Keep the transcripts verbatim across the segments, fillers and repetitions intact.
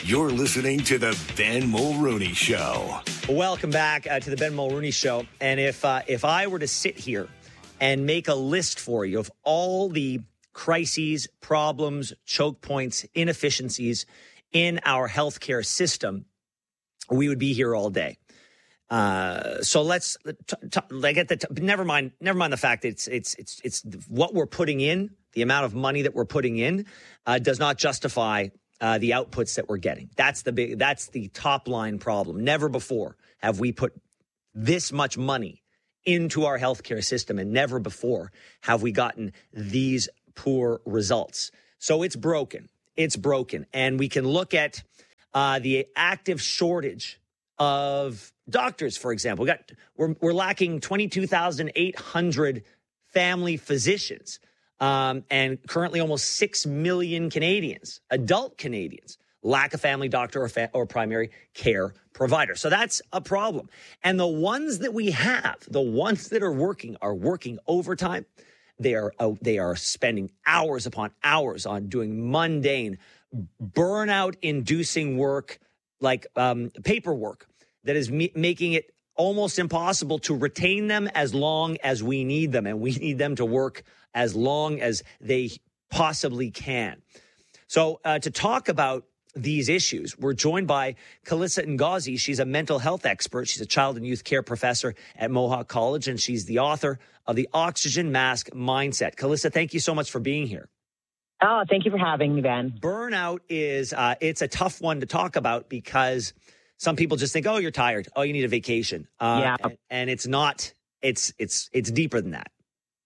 You're listening to the Ben Mulrooney Show. Welcome back uh, to the Ben Mulrooney Show. And if uh, if I were to sit here and make a list for you of all the crises, problems, choke points, inefficiencies in our healthcare system, we would be here all day. Uh, so let's t- t- like at the t- never mind. Never mind the fact that it's it's it's it's what we're putting in. The amount of money that we're putting in uh, does not justify uh, the outputs that we're getting. That's the big. That's the top line problem. Never before have we put this much money into our healthcare system, and never before have we gotten these poor results. So it's broken. It's broken, and we can look at uh, the active shortage of doctors, for example. We got we're we're lacking twenty-two thousand eight hundred family physicians, um, and currently almost six million Canadians, adult Canadians, lack a family doctor or fa- or primary care provider. So that's a problem. And the ones that we have, the ones that are working, are working overtime. They are uh, they are spending hours upon hours on doing mundane, burnout-inducing work, like um, paperwork, that is me- making it almost impossible to retain them as long as we need them. And we need them to work as long as they possibly can. So uh, to talk about these issues, we're joined by Calissa Ngozi. She's a mental health expert. She's a child and youth care professor at Mohawk College, and she's the author of the Oxygen Mask Mindset. Calissa, thank you so much for being here. Oh, thank you for having me, Ben. Burnout is, uh, it's a tough one to talk about because some people just think, oh, you're tired. Oh, you need a vacation. Uh, yeah. And, and it's not, it's, it's, it's deeper than that.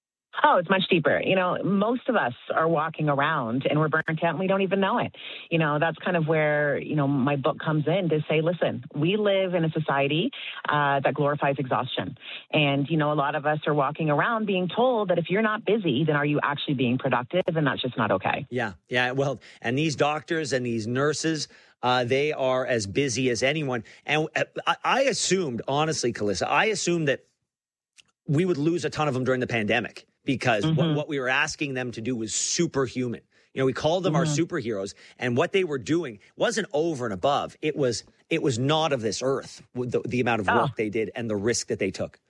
Oh, it's much deeper. You know, most of us are walking around and we're burnt out and we don't even know it. You know, that's kind of where, you know, my book comes in to say, listen, we live in a society uh, that glorifies exhaustion. And, you know, a lot of us are walking around being told that if you're not busy, then are you actually being productive? And that's just not okay. Yeah. Yeah. Well, and these doctors and these nurses, uh, they are as busy as anyone. And I, I assumed, honestly, Calissa, I assumed that we would lose a ton of them during the pandemic, because mm-hmm. what, what we were asking them to do was superhuman. You know, we called them mm-hmm. our superheroes, and what they were doing wasn't over and above. It was it was not of this earth, with the, the amount of work oh. they did and the risk that they took.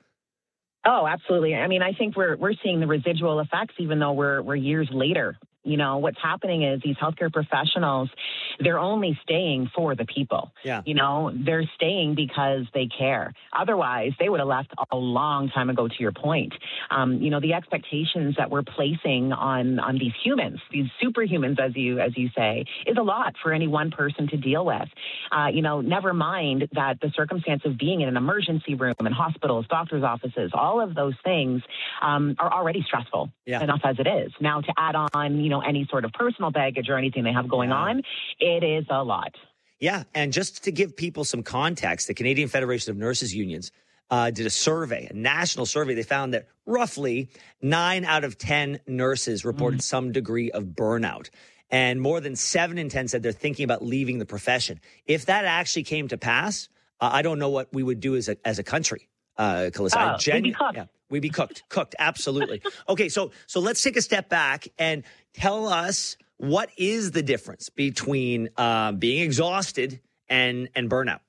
Oh, absolutely. I mean, I think we're we're seeing the residual effects, even though we're we're years later. You know, what's happening is these healthcare professionals, they're only staying for the people. Yeah. You know, they're staying because they care. Otherwise, they would have left a long time ago, to your point. Um, you know, the expectations that we're placing on on these humans, these superhumans, as you as you say, is a lot for any one person to deal with. Uh, you know, never mind that the circumstance of being in an emergency room in hospitals, doctors' offices, all of those things um, are already stressful yeah. enough as it is. Now, to add on, you know, any sort of personal baggage or anything they have going yeah. on, it is a lot. Yeah. And just to give people some context, the Canadian Federation of Nurses Unions uh, did a survey, a national survey. They found that roughly nine out of ten nurses reported mm. some degree of burnout. And more than seven in ten said they're thinking about leaving the profession. If that actually came to pass, uh, I don't know what we would do as a, as a country, uh, Calissa. Oh, genu- we'd be cooked. Yeah. We'd be cooked, cooked, absolutely. Okay, so so let's take a step back and tell us, what is the difference between uh, being exhausted and and burnout?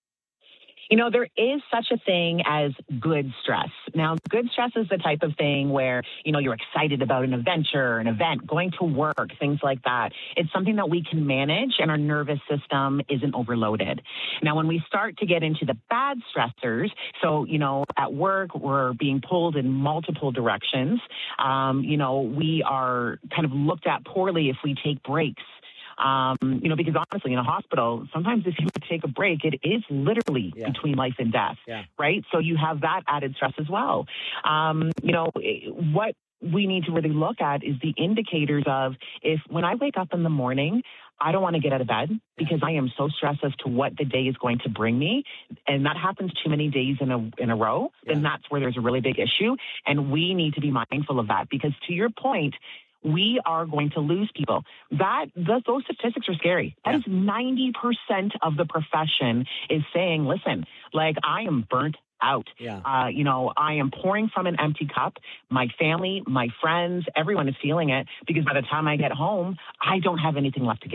You know, there is such a thing as good stress. Now, good stress is the type of thing where, you know, you're excited about an adventure, an event, going to work, things like that. It's something that we can manage and our nervous system isn't overloaded. Now, when we start to get into the bad stressors, so, you know, at work, we're being pulled in multiple directions. Um, you know, we are kind of looked at poorly if we take breaks. Um, you know, because honestly, in a hospital, sometimes if you take a break, it is literally yeah. between life and death, yeah. right? So you have that added stress as well. Um, you know, what we need to really look at is the indicators of, if when I wake up in the morning, I don't want to get out of bed because I am so stressed as to what the day is going to bring me. And that happens too many days in a in a row, yeah. then that's where there's a really big issue. And we need to be mindful of that, because to your point, we are going to lose people. That those, those statistics are scary. That yeah. is ninety percent of the profession is saying, listen, like, I am burnt out. Yeah. Uh, you know, I am pouring from an empty cup. My family, my friends, everyone is feeling it, because by the time I get home, I don't have anything left to give.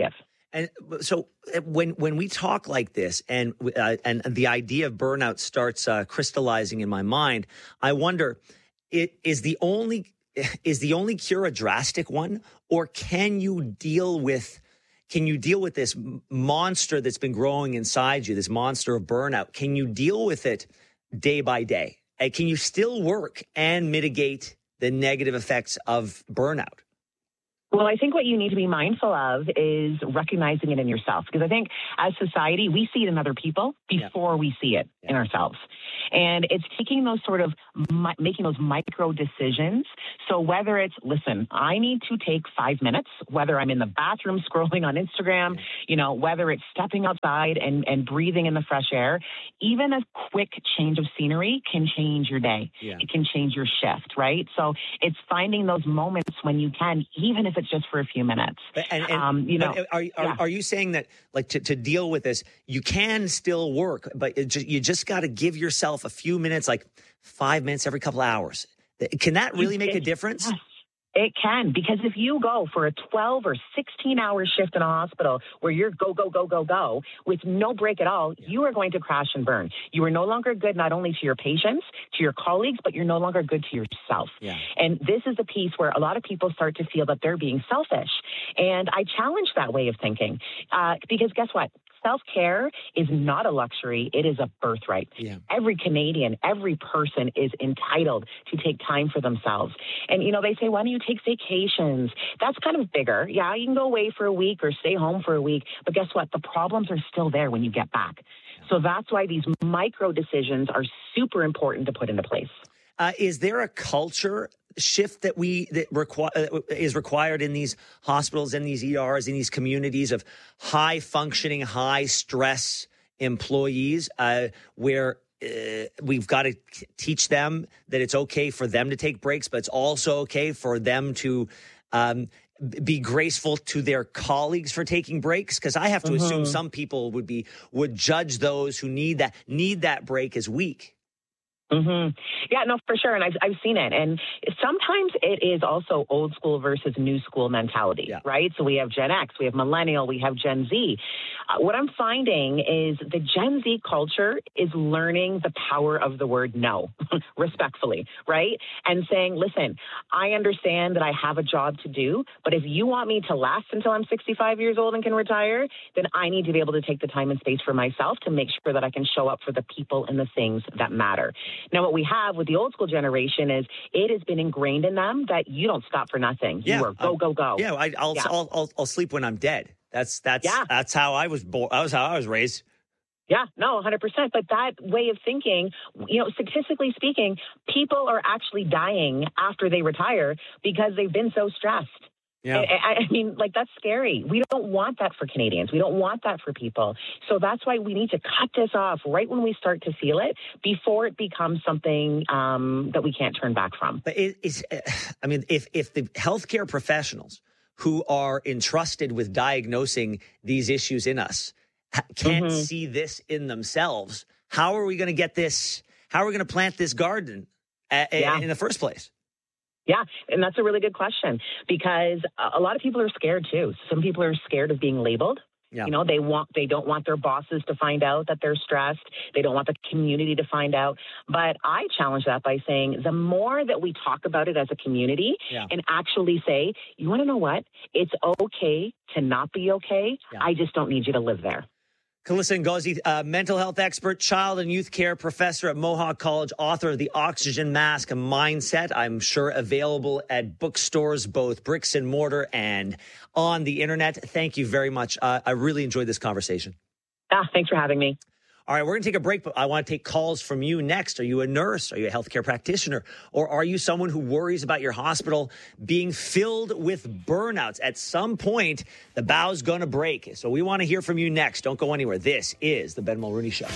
And so when when we talk like this, and uh, and the idea of burnout starts uh, crystallizing in my mind, I wonder, it is the only is the only cure a drastic one, or can you deal with can you deal with this monster that's been growing inside you, this monster of burnout? Can you deal with it day by day? And can you still work and mitigate the negative effects of burnout? Well, I think what you need to be mindful of is recognizing it in yourself, because I think as society, we see it in other people before yeah. we see it yeah. in ourselves. And it's taking those sort of, mi- making those micro decisions. So whether it's, listen, I need to take five minutes, whether I'm in the bathroom scrolling on Instagram, yeah. you know, whether it's stepping outside and, and breathing in the fresh air, even a quick change of scenery can change your day. Yeah. It can change your shift, right? So it's finding those moments when you can, even if it's just for a few minutes. And, and um, you know, are, are, yeah. are you saying that, like, to, to deal with this, you can still work, but it just, you just got to give yourself a few minutes, like five minutes every couple of hours? Can that really make a difference? Yes. It can, because if you go for a twelve or sixteen hour shift in a hospital where you're go, go, go, go, go with no break at all, yeah. you are going to crash and burn. You are no longer good not only to your patients, to your colleagues, but you're no longer good to yourself. Yeah. And this is the piece where a lot of people start to feel that they're being selfish. And I challenge that way of thinking, uh, because guess what? Self-care is not a luxury. It is a birthright. Yeah. Every Canadian, every person is entitled to take time for themselves. And, you know, they say, why don't you take vacations? That's kind of bigger. Yeah, you can go away for a week or stay home for a week. But guess what? The problems are still there when you get back. Yeah. So that's why these micro decisions are super important to put into place. Uh, is there a culture shift that we that requ- uh, is required in these hospitals, in these E Rs, in these communities of high functioning, high stress employees, uh, where uh, we've got to teach them that it's okay for them to take breaks, but it's also okay for them to um, be graceful to their colleagues for taking breaks? Because I have to mm-hmm. assume some people would be would judge those who need that need that break as weak. Mm-hmm. Yeah, no, for sure. And I've, I've seen it. And sometimes it is also old school versus new school mentality, yeah. right? So we have Gen X, we have Millennial, we have Gen Z. Uh, what I'm finding is the Gen Z culture is learning the power of the word no, respectfully, right? And saying, listen, I understand that I have a job to do, but if you want me to last until I'm sixty-five years old and can retire, then I need to be able to take the time and space for myself to make sure that I can show up for the people and the things that matter. Now, what we have with the old school generation is it has been ingrained in them that you don't stop for nothing. Yeah, you are go, um, go, go. Yeah, I, I'll, yeah. I'll, I'll, I'll sleep when I'm dead. That's that's yeah. that's how I was born. That was how I was raised. Yeah, no, one hundred percent. But that way of thinking, you know, statistically speaking, people are actually dying after they retire because they've been so stressed. Yeah. I, I mean, like, that's scary. We don't want that for Canadians. We don't want that for people. So that's why we need to cut this off right when we start to feel it before it becomes something um, that we can't turn back from. But it, it's, I mean, if, if the healthcare professionals who are entrusted with diagnosing these issues in us can't mm-hmm. see this in themselves, how are we going to get this? How are we going to plant this garden a, yeah. in the first place? Yeah, and that's a really good question, because a lot of people are scared too. Some people are scared of being labeled. Yeah. You know, they want they don't want their bosses to find out that they're stressed. They don't want the community to find out. But I challenge that by saying the more that we talk about it as a community yeah. and actually say, you want to know what? It's okay to not be okay. Yeah. I just don't need you to live there. Calista Ngozi, uh, mental health expert, child and youth care professor at Mohawk College, author of The Oxygen Mask Mindset. I'm sure available at bookstores, both bricks and mortar and on the internet. Thank you very much. Uh, I really enjoyed this conversation. Ah, thanks for having me. All right, we're going to take a break, but I want to take calls from you next. Are you a nurse? Are you a healthcare practitioner? Or are you someone who worries about your hospital being filled with burnouts? At some point, the bow's going to break. So we want to hear from you next. Don't go anywhere. This is the Ben Mulrooney Show.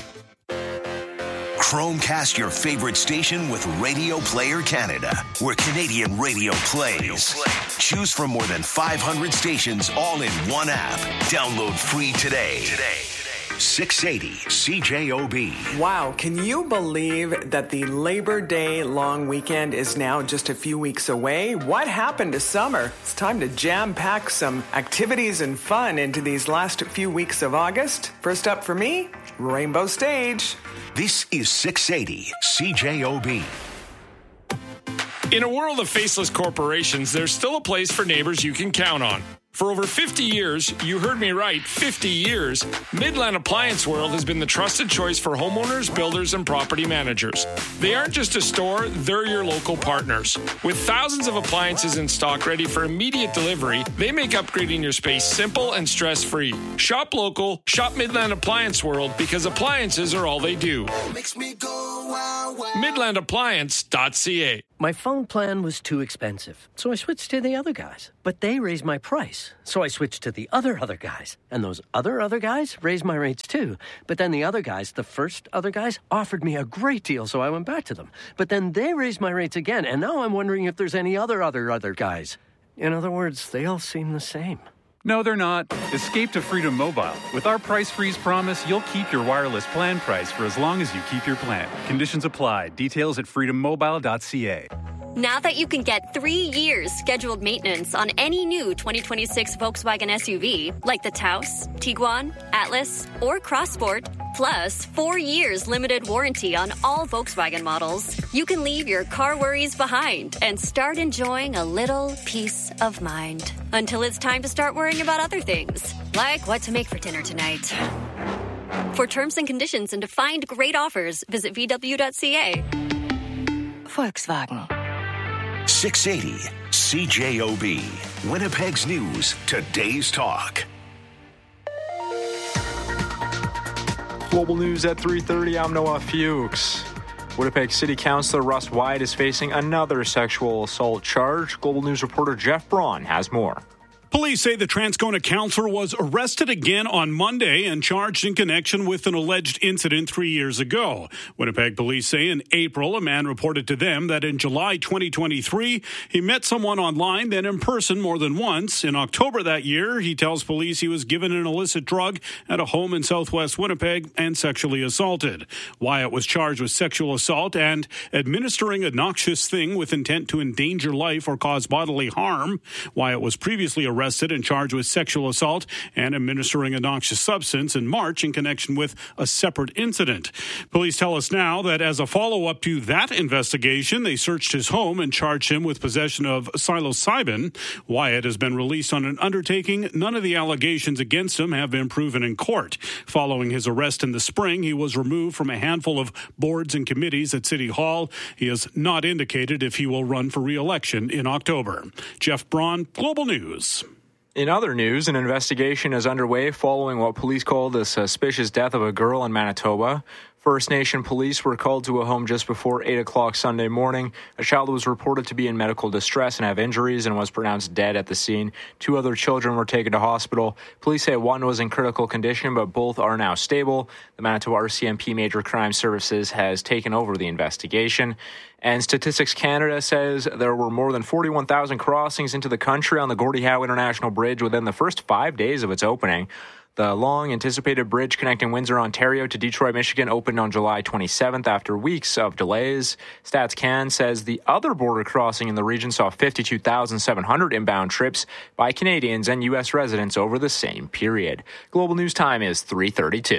Chromecast your favorite station with Radio Player Canada, where Canadian radio plays. Choose from more than five hundred stations all in one app. Download free today. Today. six eighty C J O B. Wow, can you believe that the Labor Day long weekend is now just a few weeks away? What happened to summer? It's time to jam-pack some activities and fun into these last few weeks of August. First up for me, Rainbow Stage. This is six eighty C J O B. In a world of faceless corporations, there's still a place for neighbors you can count on. For over fifty years, you heard me right, fifty years, Midland Appliance World has been the trusted choice for homeowners, builders, and property managers. They aren't just a store, they're your local partners. With thousands of appliances in stock ready for immediate delivery, they make upgrading your space simple and stress-free. Shop local, shop Midland Appliance World, because appliances are all they do. Makes me go wow, wow. midland appliance dot c a. My phone plan was too expensive, so I switched to the other guys. But they raised my price, so I switched to the other other guys. And those other other guys raised my rates too. But then the other guys, the first other guys, offered me a great deal, so I went back to them. But then they raised my rates again, and now I'm wondering if there's any other other other guys. In other words, they all seem the same. No, they're not. Escape to Freedom Mobile. With our price freeze promise, you'll keep your wireless plan price for as long as you keep your plan. Conditions apply. Details at freedom mobile dot c a. Now that you can get three years scheduled maintenance on any new twenty twenty-six Volkswagen S U V, like the Taos, Tiguan, Atlas, or Crossport, plus four years limited warranty on all Volkswagen models, you can leave your car worries behind and start enjoying a little peace of mind. Until it's time to start worrying about other things, like what to make for dinner tonight. For terms and conditions and to find great offers, visit v w dot c a. Volkswagen. six eighty C J O B. Winnipeg's News, today's talk. Global News at three thirty, I'm Noah Fuchs. Winnipeg City Councillor Russ Wyatt is facing another sexual assault charge. Global News reporter Jeff Braun has more. Police say the Transcona councillor was arrested again on Monday and charged in connection with an alleged incident three years ago. Winnipeg police say in April, a man reported to them that in July twenty twenty-three, he met someone online, then in person more than once. In October that year, he tells police he was given an illicit drug at a home in southwest Winnipeg and sexually assaulted. Wyatt was charged with sexual assault and administering a noxious thing with intent to endanger life or cause bodily harm. Wyatt was previously arrested arrested and charged with sexual assault and administering a noxious substance in March in connection with a separate incident. Police tell us now that as a follow-up to that investigation, they searched his home and charged him with possession of psilocybin. Wyatt has been released on an undertaking. None of the allegations against him have been proven in court. Following his arrest in the spring, he was removed from a handful of boards and committees at City Hall. He has not indicated if he will run for re-election in October. Jeff Braun, Global News. In other news, an investigation is underway following what police call the suspicious death of a girl in Manitoba. First Nation police were called to a home just before eight o'clock Sunday morning. A child was reported to be in medical distress and have injuries and was pronounced dead at the scene. Two other children were taken to hospital. Police say one was in critical condition, but both are now stable. The Manitoba R C M P Major Crime Services has taken over the investigation. And Statistics Canada says there were more than forty-one thousand crossings into the country on the Gordie Howe International Bridge within the first five days of its opening. The long-anticipated bridge connecting Windsor, Ontario to Detroit, Michigan opened on July twenty-seventh after weeks of delays. StatsCan says the other border crossing in the region saw fifty-two thousand seven hundred inbound trips by Canadians and U S residents over the same period. Global News Time is three thirty-two.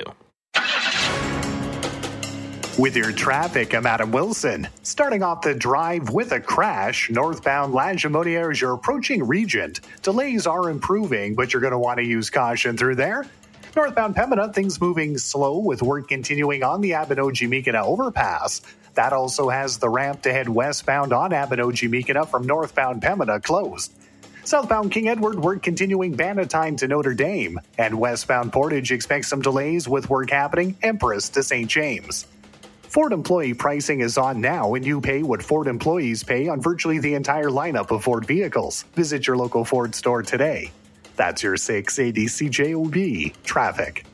With your traffic, I'm Adam Wilson. Starting off the drive with a crash, northbound La Jamonière as you're approaching Regent. Delays are improving, but you're going to want to use caution through there. Northbound Pembina, things moving slow with work continuing on the Abinogi-Meekina overpass. That also has the ramp to head westbound on Abinogi-Meekina from northbound Pembina closed. Southbound King Edward, work continuing Bannatyne to Notre Dame. And westbound Portage expects some delays with work happening Empress to Saint James. Ford employee pricing is on now, and you pay what Ford employees pay on virtually the entire lineup of Ford vehicles. Visit your local Ford store today. That's your six eighty C J O B traffic.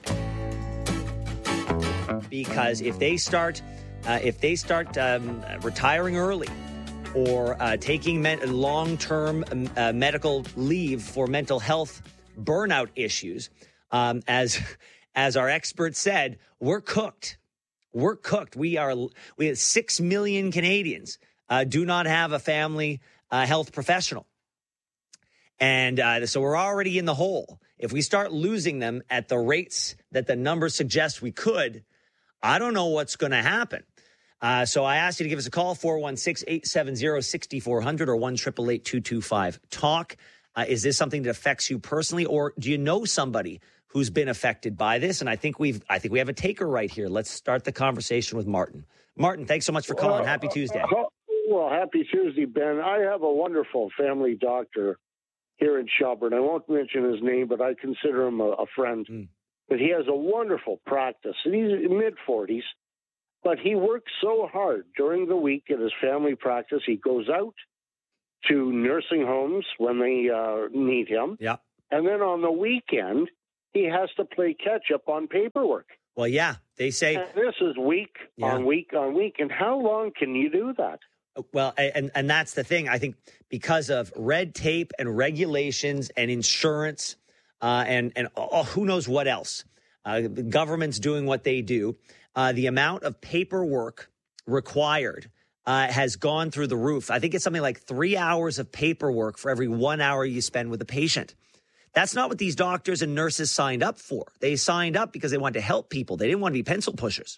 Because if they start, uh, if they start um, retiring early, or uh, taking men- long-term uh, medical leave for mental health burnout issues, um, as as our expert said, we're cooked. We're cooked. We are. We have six million Canadians uh, do not have a family uh, health professional, and uh, so we're already in the hole. If we start losing them at the rates that the numbers suggest we could, I don't know what's going to happen. Uh, so I asked you to give us a call, four one six, eight seven zero, six four zero zero or one eight eight eight, two two five, talk. Uh, is this something that affects you personally, or do you know somebody who's been affected by this? And I think we've, I think we have a taker right here. Let's start the conversation with Martin. Martin, thanks so much for calling. Well, happy Tuesday. Well, happy Tuesday, Ben. I have a wonderful family doctor here in Shelburne. I won't mention his name, but I consider him a, a friend. Mm. But he has a wonderful practice, and he's in mid forties. But he works so hard during the week at his family practice. He goes out to nursing homes when they uh, need him. Yeah. And then on the weekend, he has to play catch up on paperwork. Well, yeah, they say. And this is week yeah. on week on week. And how long can you do that? Well, and, and that's the thing. I think because of red tape and regulations and insurance uh, and, and oh, who knows what else, uh, the government's doing what they do. Uh, the amount of paperwork required uh, has gone through the roof. I think it's something like three hours of paperwork for every one hour you spend with a patient. That's not what these doctors and nurses signed up for. They signed up because they wanted to help people. They didn't want to be pencil pushers.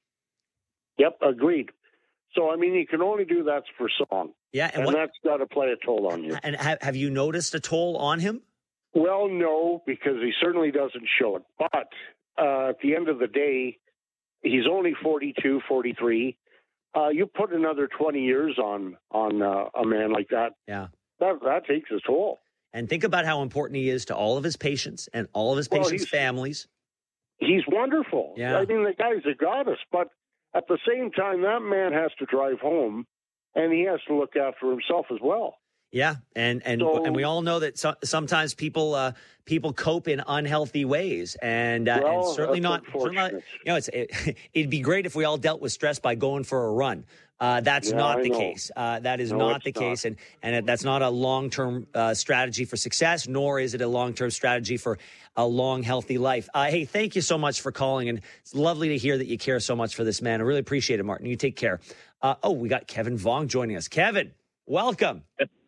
Yep, agreed. So, I mean, you can only do that for so long. Yeah, and, and what, that's got to play a toll on you. And have, have you noticed a toll on him? Well, no, because he certainly doesn't show it. But uh, at the end of the day, he's only forty-two, forty-three. Uh, you put another twenty years on on uh, a man like that. Yeah, that that takes a toll. And think about how important he is to all of his patients and all of his well, patients' families. He's wonderful. Yeah. I mean, the guy's a goddess. But at the same time, that man has to drive home, and he has to look after himself as well. Yeah, and and so, and we all know that so, sometimes people uh, people cope in unhealthy ways, and, uh, well, and certainly not, certainly not. You know, it's it, it'd be great if we all dealt with stress by going for a run. Uh, that's yeah, not I the know. case. Uh, that is no, not the not. case, and and that's not a long term uh, strategy for success, nor is it a long term strategy for a long, healthy life. Uh, hey, thank you so much for calling, and it's lovely to hear that you care so much for this man. I really appreciate it, Martin. You take care. Uh, oh, we got Kevin Vaughn joining us. Kevin, welcome.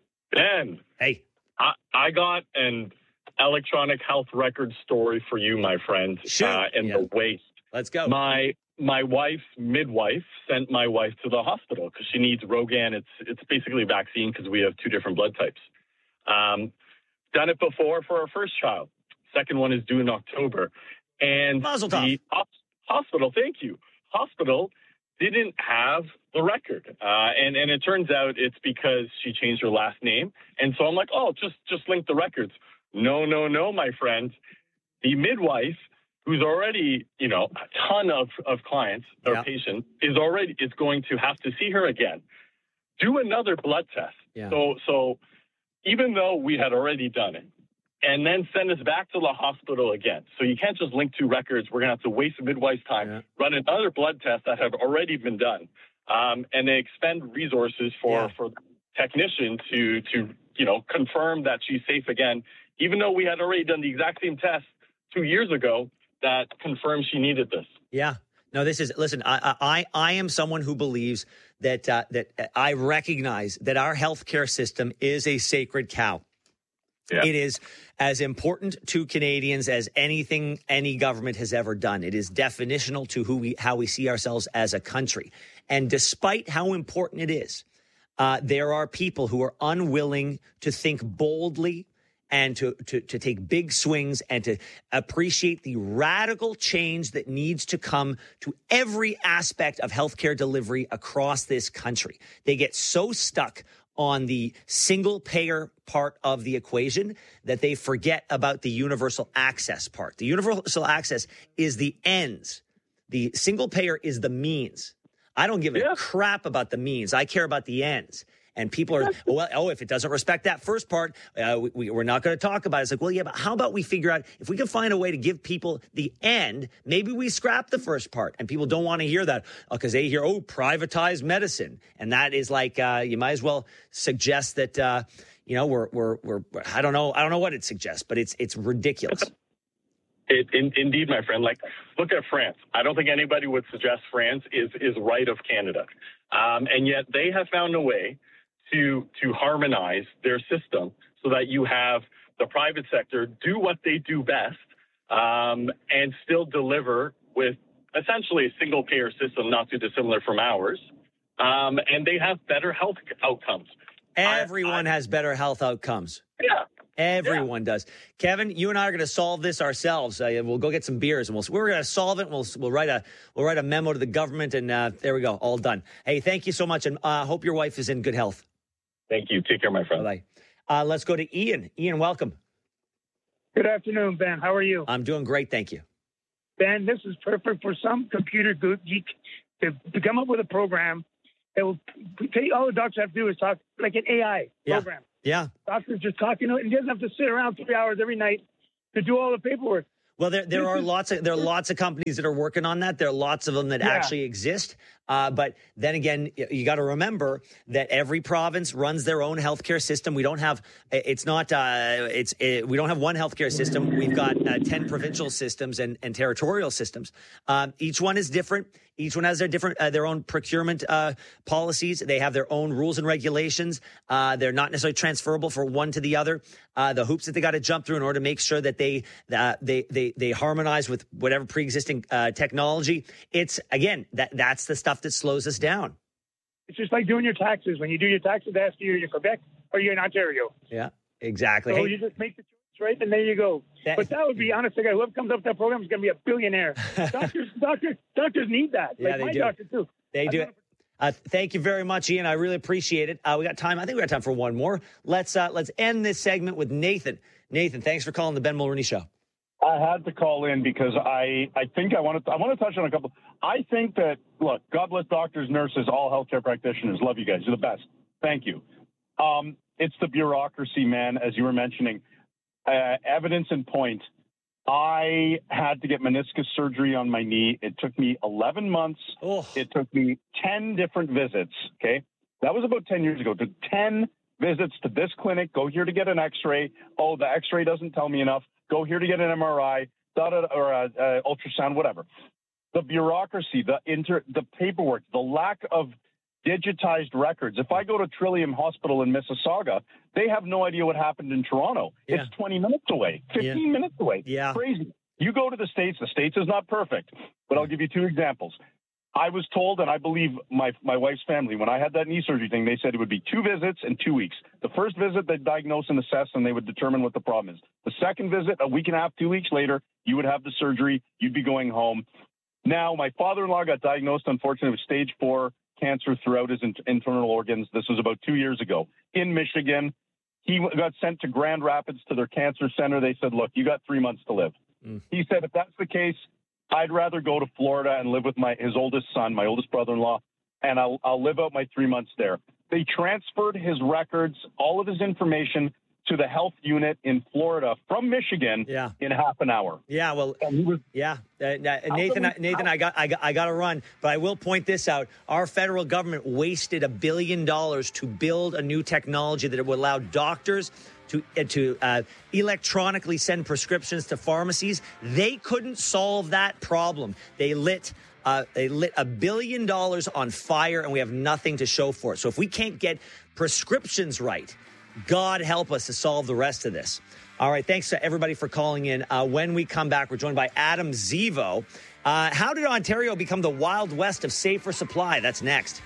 Ben, hey, I, I got an electronic health record story for you, my friend. Sure. Uh, in yeah. the waste. Let's go. My my wife's midwife sent my wife to the hospital because she needs Rogan. It's it's basically a vaccine because we have two different blood types. Um, done it before for our first child. Second one is due in October, and Mazel the tov. hospital. Thank you. Hospital didn't have the record. Uh, and, and it turns out it's because she changed her last name. And so I'm like, oh, just, just link the records. No, no, no, my friend. The midwife, who's already, you know, a ton of, of clients or yeah. patients, is already is going to have to see her again. Do another blood test. Yeah. So, so even though we had already done it, and then send us back to the hospital again. So you can't just link two records. We're going to have to waste a midwife's time, yeah. run another blood test that have already been done, um, and they expend resources for, yeah. for the technician to, to, you know, confirm that she's safe again, even though we had already done the exact same test two years ago that confirmed she needed this. Yeah. No, this is, listen, I I, I am someone who believes that, uh, that I recognize that our healthcare system is a sacred cow. Yeah. It is as important to Canadians as anything any government has ever done. It is definitional to who we, how we see ourselves as a country. And despite how important it is, uh, there are people who are unwilling to think boldly and to, to, to take big swings and to appreciate the radical change that needs to come to every aspect of healthcare delivery across this country. They get so stuck on the single payer part of the equation that they forget about the universal access part. The universal access is the ends. The single payer is the means. I don't give a yeah. crap about the means. I care about the ends. And people are, well, oh, if it doesn't respect that first part, uh, we, we, we're not going to talk about it. It's like, well, yeah, but how about we figure out if we can find a way to give people the end, maybe we scrap the first part. And people don't want to hear that because uh, they hear, oh, privatized medicine. And that is like, uh, you might as well suggest that, uh, you know, we're, we're, we're, I don't know. I don't know what it suggests, but it's, it's ridiculous. It, in, indeed, my friend. Like, look at France. I don't think anybody would suggest France is is right of Canada, um, and yet they have found a way to to harmonize their system so that you have the private sector do what they do best um, and still deliver with essentially a single payer system, not too dissimilar from ours, um, and they have better health outcomes. Everyone I, I, has better health outcomes. Yeah. Everyone yeah. does. Kevin, you and I are going to solve this ourselves. Uh, we'll go get some beers, and we'll we're going to solve it. And we'll we'll write a we'll write a memo to the government, and uh, there we go, all done. Hey, thank you so much, and I uh, hope your wife is in good health. Thank you. Take care, my friend. Bye. Uh, let's go to Ian. Ian, welcome. Good afternoon, Ben. How are you? I'm doing great, thank you. Ben, this is perfect for some computer geek to, to come up with a program that will take all the doctors have to do is talk like an A I yeah. program. Yeah. Doctors just talk, you know, and he doesn't have to sit around three hours every night to do all the paperwork. Well, there there are lots of there are lots of companies that are working on that. There are lots of them that yeah. actually exist. Uh, but then again, you got to remember that every province runs their own healthcare system. We don't have it's not uh, it's it, we don't have one healthcare system. We've got uh, ten provincial systems and, and territorial systems. Um, each one is different. Each one has their different uh, their own procurement uh, policies. They have their own rules and regulations. Uh, they're not necessarily transferable for one to the other. Uh, the hoops that they got to jump through in order to make sure that they uh, they they they harmonize with whatever pre-existing uh, technology. It's again that that's the stuff that slows us down. It's just like doing your taxes. When you do your taxes, they ask you, you're in Quebec or you're in Ontario. Yeah, exactly. So hey, you just make the choice, right? And there you go. That, but that would be, honest, guy, whoever comes up with that program is going to be a billionaire. doctors, doctors, doctors need that. Yeah, like they my do. doctor, too. They I do. Uh, thank you very much, Ian. I really appreciate it. Uh, we got time. I think we got time for one more. Let's uh, let's end this segment with Nathan. Nathan, thanks for calling the Ben Mulroney Show. I had to call in because I, I think I want to I want to touch on a couple. I think that, look, God bless doctors, nurses, all healthcare practitioners. Love you guys. You're the best. Thank you. Um, it's the bureaucracy, man, as you were mentioning. Uh, evidence in point. I had to get meniscus surgery on my knee. It took me eleven months. Oh. It took me ten different visits, okay? That was about ten years ago. It took ten visits to this clinic. Go here to get an x-ray. Oh, the x-ray doesn't tell me enough. Go here to get an M R I, da, da, or a, a ultrasound, whatever. The bureaucracy, the inter, the paperwork, the lack of digitized records. If I go to Trillium Hospital in Mississauga, they have no idea what happened in Toronto. Yeah. It's twenty minutes away, fifteen yeah. minutes away. Yeah. Crazy. You go to the States, the States is not perfect, but I'll give you two examples. I was told, and I believe my my wife's family, when I had that knee surgery thing, they said it would be two visits in two weeks. The first visit, they'd diagnose and assess, and they would determine what the problem is. The second visit, a week and a half, two weeks later, you would have the surgery. You'd be going home. Now, my father-in-law got diagnosed, unfortunately, with stage four cancer throughout his in- internal organs. This was about two years ago in Michigan. He w- got sent to Grand Rapids to their cancer center. They said, look, you got three months to live. Mm. He said, if that's the case, I'd rather go to Florida and live with my his oldest son, my oldest brother-in-law, and I'll, I'll live out my three months there. They transferred his records, all of his information, to the health unit in Florida from Michigan yeah. in half an hour. Yeah, well, was, yeah. Uh, Nathan, I, Nathan, I got, I got, I got to run, but I will point this out. Our federal government wasted a billion dollars to build a new technology that would allow doctors to uh, to uh, electronically send prescriptions to pharmacies. They couldn't solve that problem. They lit. Uh, they lit a billion dollars on fire, and we have nothing to show for it. So if we can't get prescriptions right, God help us to solve the rest of this. All right, thanks to everybody for calling in. Uh, when we come back, we're joined by Adam Zivo. Uh, how did Ontario become the Wild West of safer supply? That's next.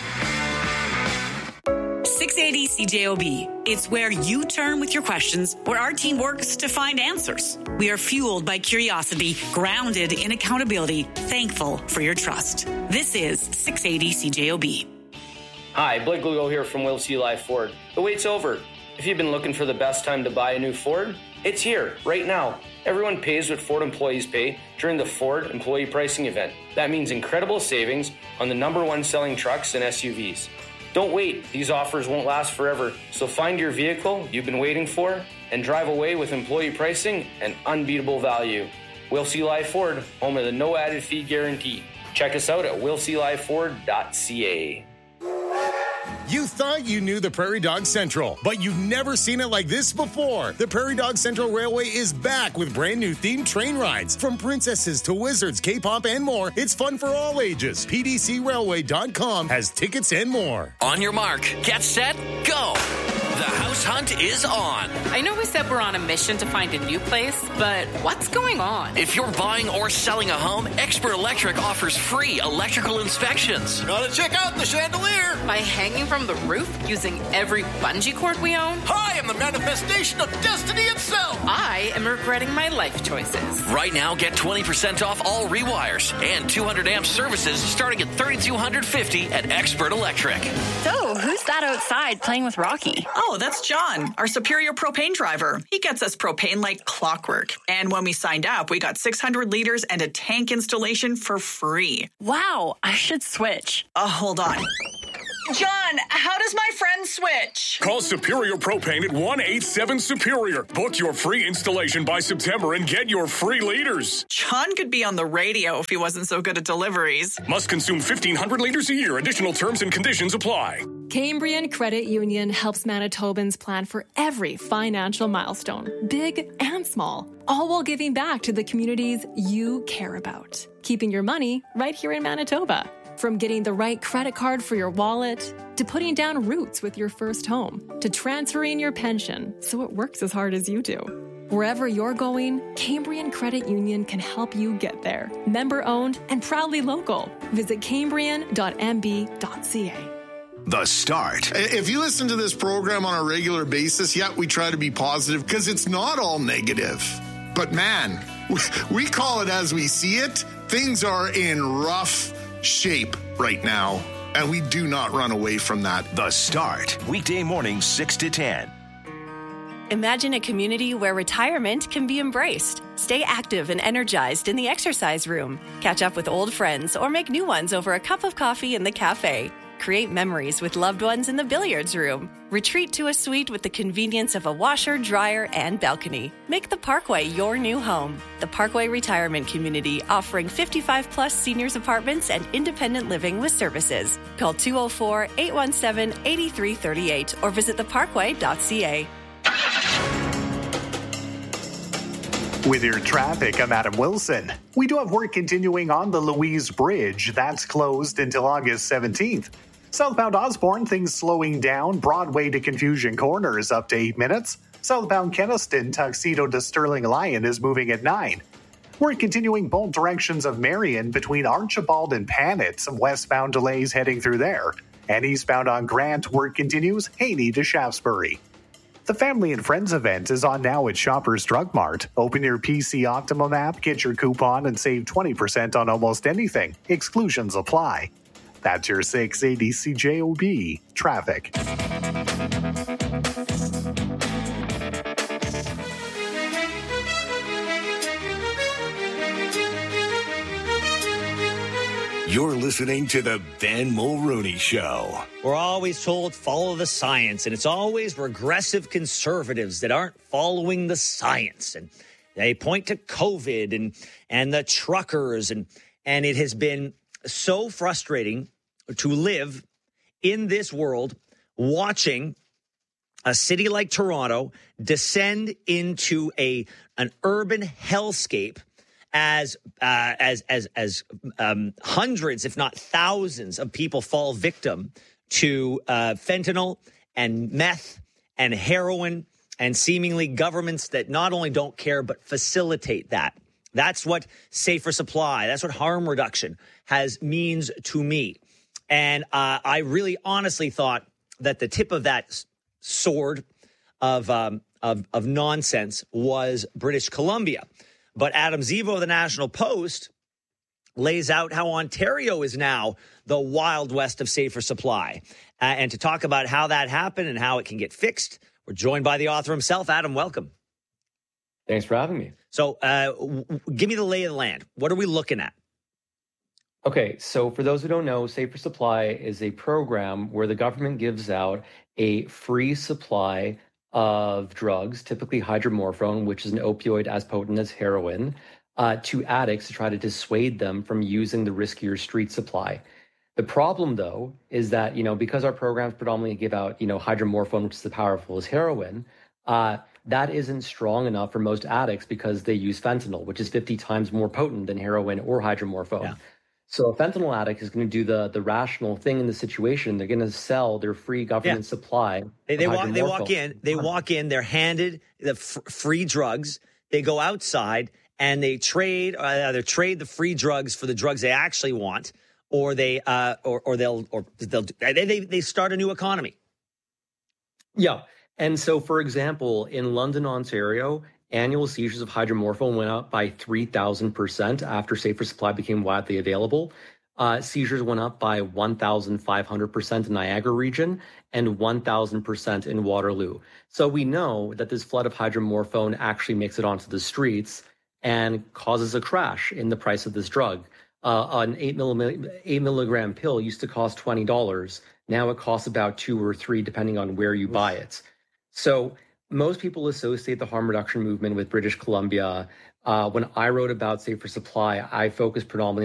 six eighty C J O B. It's where you turn with your questions, where our team works to find answers. We are fueled by curiosity, grounded in accountability, thankful for your trust. This is six eighty C J O B. Hi, Blake Lugo here from Will C Live Ford. The wait's over. If you've been looking for the best time to buy a new Ford, it's here, right now. Everyone pays what Ford employees pay during the Ford Employee Pricing Event. That means incredible savings on the number one selling trucks and S U Vs. Don't wait. These offers won't last forever. So find your vehicle you've been waiting for and drive away with employee pricing and unbeatable value. Will C Live Ford, home of the no added fee guarantee. Check us out at will c live ford dot c a. You thought you knew the Prairie Dog Central, but you've never seen it like this before. The Prairie Dog Central Railway is back with brand new themed train rides. From princesses to wizards, K-pop, and more, it's fun for all ages. P D C railway dot com has tickets and more. On your mark, get set, go! The house hunt is on. I know we said we're on a mission to find a new place, but what's going on? If you're buying or selling a home, Expert Electric offers free electrical inspections. Gotta check out the chandelier. By hanging from the roof using every bungee cord we own? I am the manifestation of destiny itself. I am regretting my life choices. Right now, get twenty percent off all rewires and two hundred amp services starting at three thousand two hundred fifty dollars at Expert Electric. So, who's that outside playing with Rocky? Oh, that's John, our Superior propane driver. He gets us propane like clockwork. And when we signed up, we got six hundred liters and a tank installation for free. Wow, I should switch. Oh, hold on. John, how does my friend switch? Call Superior Propane at one eight seven Superior. Book your free installation by September and get your free liters. John could be on the radio if he wasn't so good at deliveries. Must consume fifteen hundred liters a year. Additional terms and conditions apply. Cambrian Credit Union helps Manitobans plan for every financial milestone, big and small, all while giving back to the communities you care about. Keeping your money right here in Manitoba. From getting the right credit card for your wallet, to putting down roots with your first home, to transferring your pension so it works as hard as you do. Wherever you're going, Cambrian Credit Union can help you get there. Member-owned and proudly local. Visit cambrian dot m b dot c a. The Start. If you listen to this program on a regular basis, yeah, we try to be positive because it's not all negative. But man, we call it as we see it. Things are in rough shape right now, and we do not run away from that. The Start. Weekday mornings, six to ten. Imagine a community where retirement can be embraced. Stay active and energized in the exercise room. Catch up with old friends or make new ones over a cup of coffee in the cafe. Create memories with loved ones in the billiards room. Retreat to a suite with the convenience of a washer, dryer, and balcony. Make the Parkway your new home. The Parkway Retirement Community, offering fifty-five plus seniors apartments and independent living with services. Call two oh four, eight one seven, eight three three eight or visit the parkway dot c a. With your traffic, I'm Adam Wilson. We do have work continuing on the Louise Bridge. That's closed until August seventeenth. Southbound Osborne, things slowing down. Broadway to Confusion Corner is up to eight minutes. Southbound Keniston, Tuxedo to Sterling Lion is moving at nine. We're continuing both directions of Marion between Archibald and Panet. Some westbound delays heading through there. And eastbound on Grant, work continues Haney to Shaftesbury. The Family and Friends event is on now at Shoppers Drug Mart. Open your P C Optimum app, get your coupon, and save twenty percent on almost anything. Exclusions apply. That's your six eighty C J O B traffic. You're listening to the Ben Mulrooney Show. We're always told follow the science, and it's always regressive conservatives that aren't following the science. And they point to COVID and and the truckers, and and it has been so frustrating to live in this world watching a city like Toronto descend into a an urban hellscape as uh, as as as um, hundreds, if not thousands, of people fall victim to uh, fentanyl and meth and heroin, and seemingly governments that not only don't care but facilitate that. That's what safer supply, that's what harm reduction has means to me. And uh, I really honestly thought that the tip of that sword of um, of, of nonsense was British Columbia. But Adam Zivo of the National Post lays out how Ontario is now the Wild West of safer supply. Uh, and to talk about how that happened and how it can get fixed, we're joined by the author himself. Adam, welcome. Thanks for having me. So uh, w- give me the lay of the land. What are we looking at? Okay, so for those who don't know, Safer Supply is a program where the government gives out a free supply of drugs, typically hydromorphone, which is an opioid as potent as heroin, uh, to addicts to try to dissuade them from using the riskier street supply. The problem, though, is that, you know, because our programs predominantly give out, you know, hydromorphone, which is as powerful as heroin, uh, that isn't strong enough for most addicts because they use fentanyl, which is fifty times more potent than heroin or hydromorphone. Yeah. So a fentanyl addict is going to do the the rational thing in the situation. They're going to sell their free government yeah. supply. They, they walk. They walk in. They walk in. They're handed the f- free drugs. They go outside and they trade. Uh, either trade the free drugs for the drugs they actually want, or they uh, or or they'll or they'll they they, they start a new economy. Yeah, and so for example, in London, Ontario, annual seizures of hydromorphone went up by three thousand percent after safer supply became widely available. Uh, seizures went up by one thousand five hundred percent in Niagara region and one thousand percent in Waterloo. So we know that this flood of hydromorphone actually makes it onto the streets and causes a crash in the price of this drug. Uh, an eight, millim- eight milligram pill used to cost twenty dollars. Now it costs about two or three, depending on where you buy it. So most people associate the harm reduction movement with British Columbia. Uh, when I wrote about safer supply, I focused predominantly